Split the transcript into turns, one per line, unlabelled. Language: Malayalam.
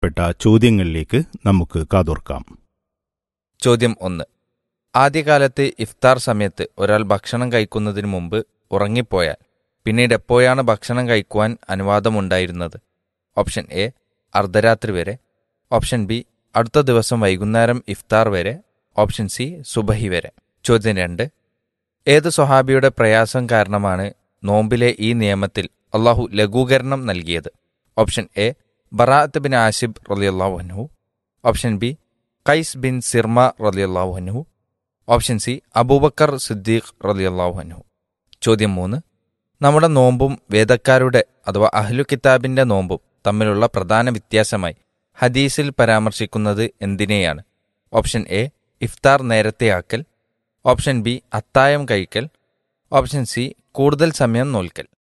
പെട്ട ചോദ്യങ്ങളിലേക്ക് നമുക്ക് കാതോർക്കാം.
ചോദ്യം 1. ആദ്യകാലത്ത് ഇഫ്താർ സമയത്ത് ഒരാൾ ഭക്ഷണം കഴിക്കുന്നതിന് മുമ്പ് ഉറങ്ങിപ്പോയാൽ പിന്നീട് എപ്പോഴാണ് ഭക്ഷണം കഴിക്കുവാൻ അനുവാദമുണ്ടായിരുന്നത്? ഓപ്ഷൻ എ അർദ്ധരാത്രി വരെ, ഓപ്ഷൻ ബി അടുത്ത ദിവസം വൈകുന്നേരം ഇഫ്താർ വരെ, ഓപ്ഷൻ സി സുബഹി വരെ. ചോദ്യം 2. ഏത് സ്വഹാബിയുടെ പ്രയാസം കാരണമാണ് നോമ്പിലെ ഈ നിയമത്തിൽ അള്ളാഹു ലഘൂകരണം നൽകിയത്? Option A Baraat bin Azib റളിയല്ലാഹു അൻഹു, ഓപ്ഷൻ ബി ഖൈസ് ബിൻ സിർമ റളിയല്ലാഹു അൻഹു, ഓപ്ഷൻ സി അബൂബക്കർ സിദ്ദീഖ് റളിയല്ലാഹു അൻഹു. ചോദ്യം 3. നമ്മുടെ നോമ്പും വേദക്കാരുടെ അഥവാ അഹ്ലു കിതാബിന്റെ നോമ്പും തമ്മിലുള്ള പ്രധാന വ്യത്യാസമായി ഹദീസിൽ പരാമർശിക്കുന്നത് എന്തിനെയാണ്? Option A iftar നേരത്തെയാക്കൽ, option B അത്തായം കഴിക്കൽ, ഓപ്ഷൻ സി കൂടുതൽ സമയം നോൽക്കൽ.